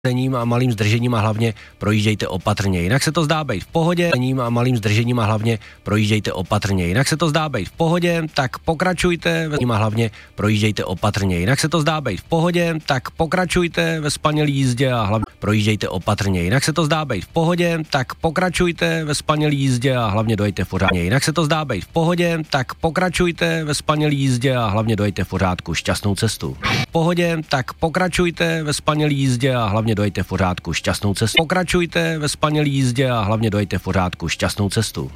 a malým zdržením a hlavně projíždějte opatrně. Jinak se to zdá být v pohodě, a malým zdržením a hlavně projíždějte opatrně. Jinak se to zdá být v pohodě, tak pokračujte a hlavně projíždějte opatrně. Jinak se to zdá být v pohodě, tak pokračujte ve zpanilé jízdě a hlavně projíždějte opatrně. Jinak se to zdá být v pohodě, tak pokračujte ve zpanilé jízdě a hlavně dojďte v pořádně. Jinak se to zdá být v pohodě, tak pokračujte ve zpanilé jízdě a hlavně dojďte v pořádku. Šťastnou cestu. V pohodě, tak pokračujte ve zpanilé jízdě a hlavně dojďte v pořádku. Šťastnou cestu. Pokračujte ve zpanilé jízdě a hlavně dojďte v pořádku. Šťastnou cestu.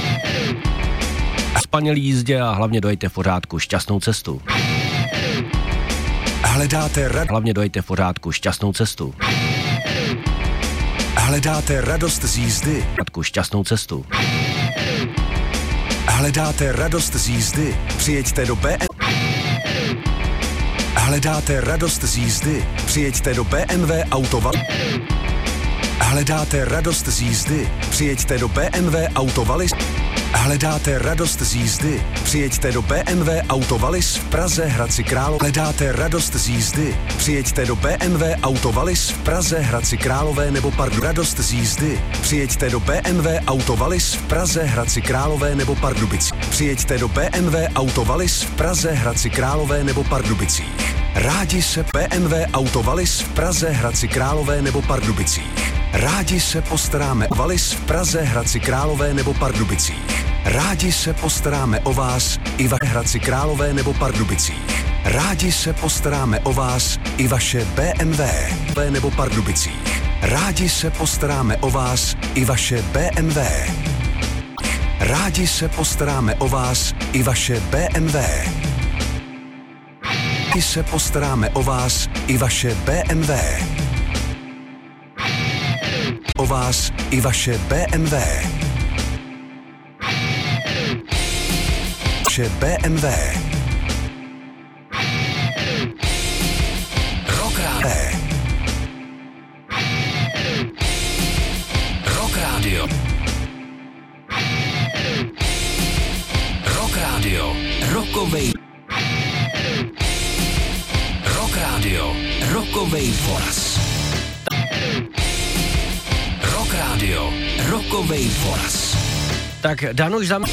Zpanilé jízdě a hlavně dojďte v pořádku. Šťastnou cestu. Hledáte hlavně dojďte v pořádku. Šťastnou cestu. Hledáte radost z jízdy? Šťastnou cestu. Hledáte radost z jízdy? Přijeďte do Hledáte radost z jízdy? Přijeďte do BMW Autoval. Hledáte radost z jízdy? Přijeďte do BMW Autovalis. Hledáte radost z jízdy? Přijeďte do BMW Autovalis v Praze Hradci Králové. Hledáte radost z jízdy? Přijeďte do BMW Autovalis v Praze Hradci Králové nebo radost z jízdy? Přijeďte do BMW Autovalis v Praze Hradci Králové nebo Pardubicích. Přijeďte do BMW Autovalis v Praze Hradci Králové nebo Pardubicích. Rádi se BMW Autovalis v Praze Hradci Králové nebo Pardubicích. Rádi se postaráme o Valis v Praze Hradci Králové nebo Pardubicích. Rádi se postaráme o vás i vaše Hradci Králové nebo Pardubicích. Rádi se postaráme o vás i vaše BMW nebo Pardubicích. Rádi se postaráme o vás i vaše BMW. Rádi se postaráme o vás i vaše BMW. Rádi se postaráme o vás i vaše BMW. O vás i vaše BMW. Vaše BMW. Rock Radio. Rock Radio. Rockovej. Rock Radio. Rockovej Foras. Rock Radio. Rockovej Foras. Tak Danuš za mě.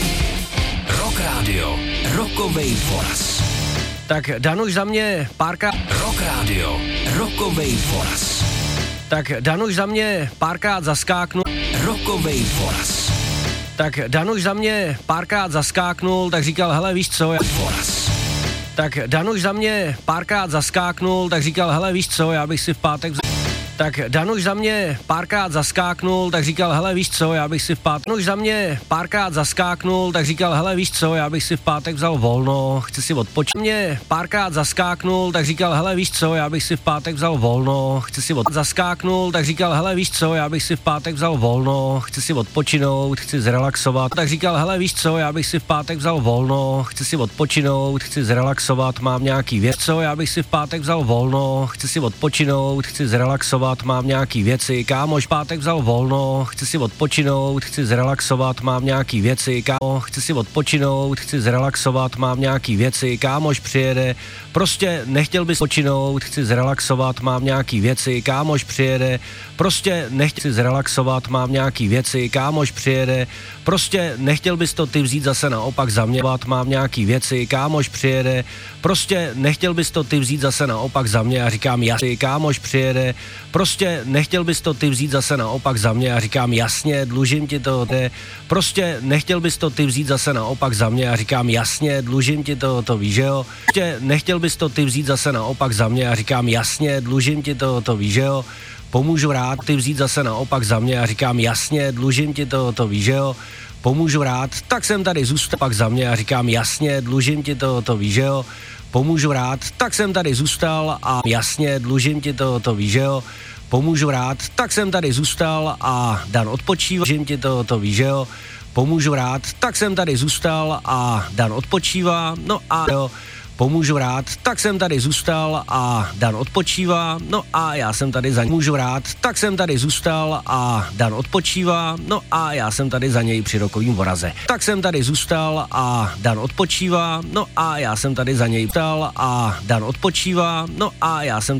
Rock Radio. Rockovej Foras. Tak Danuš za mě párkrát. Rock Radio. Rockovej Foras. Tak Danuš za mě párkrát zaskáknul. Rockovej Foras. Tak Danuš za mě párkrát zaskáknul, tak říkal, hele, víš co, Foras. Tak Danuš za mě párkrát zaskáknul, tak říkal, hele, víš co, já bych si v pátek Tak Danuš za mě párkrát zaskáknul, tak říkal, hele, víš co, já bych si v pátek Danuš za mě párkrát zaskáknul, tak říkal, hele, víš co, já bych si v pátek vzal volno, chci si odpočinout. Mě párkrát zaskáknul, tak říkal, hele, víš co, já bych si v pátek vzal volno, chci si zaskáknul, tak říkal, hele, víš co, já bych si v pátek vzal volno, chci si odpočinout, chci zrelaxovat. Tak říkal, hele, víš co, já bych si v pátek vzal volno, chci si odpočinout, chci zrelaxovat, mám nějaký věc, co, já bych si v pátek vzal volno, chci si odpočinout, chci zrelaxovat. Mám nějaký věci, kámoš pátek vzal volno, chci si odpočinout, chci zrelaxovat, mám nějaký věci, kámoš chci si odpočinout, chci zrelaxovat, mám nějaký věci, kámoš přijede, prostě nechtěl bys odpočinout, chci zrelaxovat, mám nějaký věci, kámoš přijede, prostě nechtěl zrelaxovat, mám nějaký věci, kámoš přijede, prostě nechtěl bys to ty vzít zase naopak za mě, mám nějaký věci, kámoš přijede, prostě nechtěl bys to ty vzít zase naopak za mě a říkám jasně, kámoš přijede, prostě nechtěl bys to ty vzít zase naopak za mě a říkám jasně, dlužím ti to, prostě nechtěl bys to ty vzít zase naopak za mě a říkám jasně, dlužím ti to víš, že jo, prostě nechtěl bys to ty vzít zase naopak za mě a říkám jasně, dlužím ti to víš, že jo, pomůžu rád ty vzít zase naopak za mě a říkám jasně, dlužím ti to víš, že jo, pomůžu rád, tak jsem tady zůstal pak za mě a říkám jasně, dlužím ti to víš, že jo, pomůžu rád, tak jsem tady zůstal a jasně, dlužím ti to víš, že jo, pomůžu rád, tak jsem tady zůstal a Dan odpočívá, dlužím ti to víš, že jo, pomůžu rád, tak jsem tady zůstal a Dan odpočívá, no a jo, pomůžu rád, tak jsem tady zůstal a Dan odpočívá, no a já jsem tady za něj. Můžu rád, tak jsem tady zůstal a Dan odpočívá, no a já jsem tady za něj při rokovým voraze. Tak jsem tady zůstal a Dan odpočívá, no a já jsem tady za něj ptal a Dan odpočívá, no a já jsem